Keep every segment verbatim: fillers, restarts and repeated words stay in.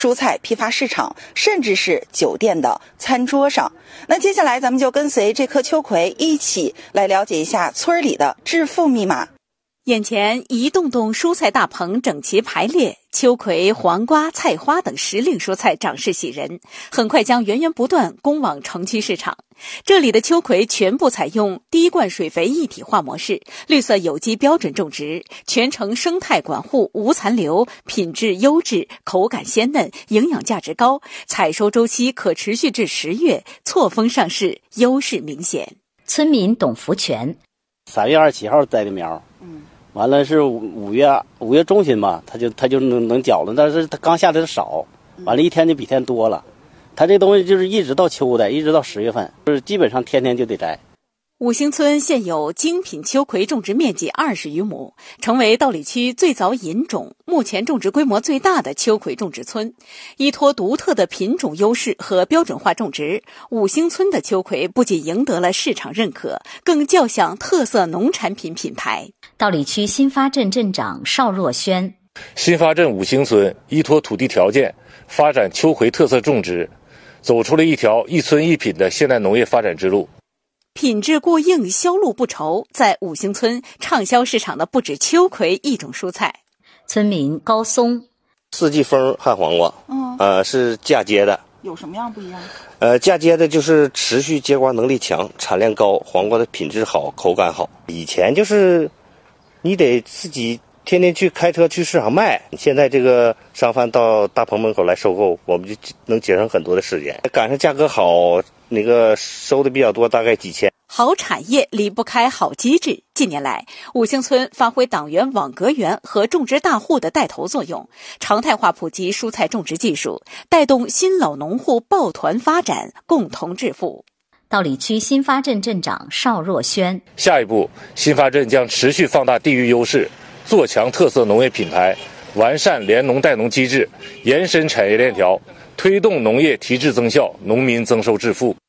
蔬菜批发市场，甚至是酒店的餐桌上。那接下来咱们就跟随这棵秋葵一起来了解一下村里的致富密码。 眼前一栋栋蔬菜大棚整齐排列，秋葵、黄瓜、菜花等时令蔬菜长势喜人，很快将源源不断供往城区市场。这里的秋葵全部采用滴灌水肥一体化模式，绿色有机标准种植，全程生态管护，无残留，品质优质，口感鲜嫩，营养价值高，采收周期可持续至十月，错峰上市，优势明显。 村民董福全， 三月二十七号栽的苗，嗯。完了是五月五月中旬吧，它就它就能能缴了，但是它刚下的少，完了一天就比天多了。它这东西就是一直到秋的，一直到十月份，就是基本上天天就得摘。 五星村现有精品秋葵种植面积二十余亩，成为道里区最早引种、目前种植规模最大的秋葵种植村。依托独特的品种优势和标准化种植，五星村的秋葵不仅赢得了市场认可，更叫响特色农产品品牌。 道里区新发镇镇长邵若轩， 新发镇五星村依托土地条件，发展秋葵特色种植，走出了一条一村一品的现代农业发展之路。 品质过硬，销路不愁，在五星村畅销市场的不止秋葵一种蔬菜。 村民高松， 四季风旱黄瓜，嗯，呃，是嫁接的。 有什么样不一样？ 呃，嫁接的就是持续结瓜能力强，产量高，黄瓜的品质好，口感好。以前就是你得自己天天去开车去市场卖，现在这个商贩到大棚门口来收购，我们就能节省很多的时间。赶上价格好，那个收的比较多，大概几千。 好产业离不开好机制。近年来，五星村发挥党员网格员和种植大户的带头作用，常态化普及蔬菜种植技术，带动新老农户抱团发展，共同致富。 道里区新发镇镇长邵若轩， 下一步，新发镇将持续放大地域优势，做强特色农业品牌，完善联农带农机制，延伸产业链条，推动农业提质增效，农民增收致富。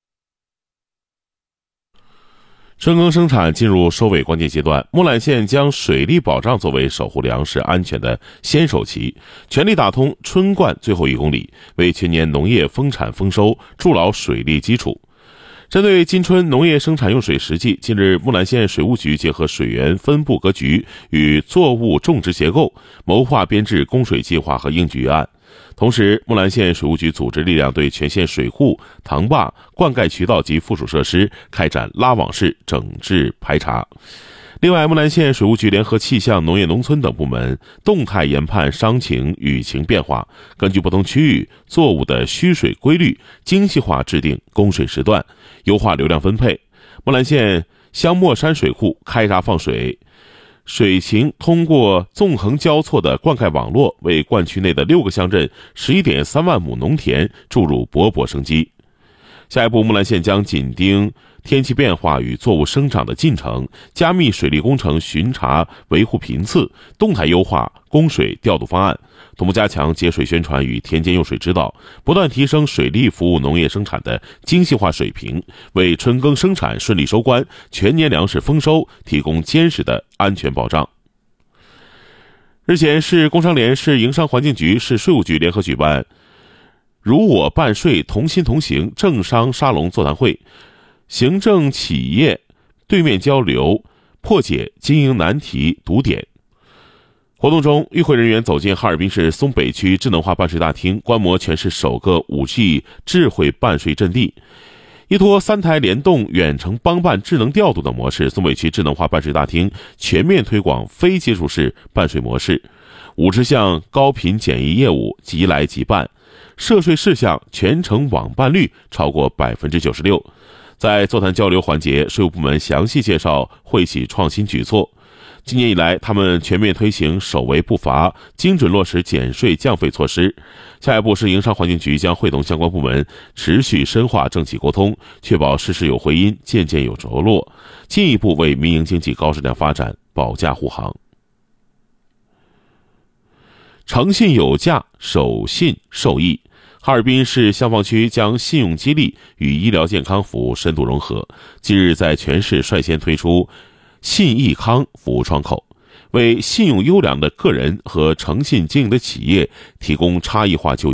春耕生产进入收尾关键阶段，木兰县将水利保障作为守护粮食安全的先手棋，全力打通春灌最后一公里，为全年农业丰产丰收筑牢水利基础。针对今春农业生产用水实际，近日木兰县水务局结合水源分布格局与作物种植结构，谋划编制供水计划和应急预案。同时，木兰县水务局组织力量对全县水库、塘坝、灌溉渠道及附属设施开展拉网式整治排查。另外，木兰县水务局联合气象、农业农村等部门动态研判梢情、雨情变化，根据不同区域作物的需水规律，精细化制定供水时段，优化流量分配。木兰县香墨山水库开闸放水，水情通过纵横交错的灌溉网络，为灌区内的六个乡镇 十一点三万亩农田注入勃勃生机。下一步，木兰县将紧盯天气变化与作物生长的进程，加密水利工程巡查维护频次，动态优化供水调度方案，同步加强节水宣传与田间用水指导，不断提升水利服务农业生产的精细化水平，为春耕生产顺利收官、全年粮食丰收提供坚实的安全保障。日前，市工商联、市营商环境局、市税务局联合举办如我办税同心同行政商沙龙座谈会，行政企业对面交流，破解经营难题堵点。活动中，与会人员走进哈尔滨市松北区智能化办税大厅，观摩全市首个 五 G 智慧办税阵地。依托三台联动远程帮办智能调度的模式，松北区智能化办税大厅全面推广非接触式办税模式，五十项高频简易业务即来即办，涉税事项全程网办率超过 百分之九十六。 在座谈交流环节，税务部门详细介绍惠企创新举措。今年以来，他们全面推行首为不罚，精准落实减税降费措施。下一步是营商环境局将会同相关部门持续深化政企沟通，确保事事有回音，件件有着落，进一步为民营经济高质量发展保驾护航。诚信有价，守信受益。哈尔滨市香坊区将信用激励与医疗健康服务深度融合，近日在全市率先推出信益康服务窗口， 为信用优良的个人和诚信经营的企业提供差异化就业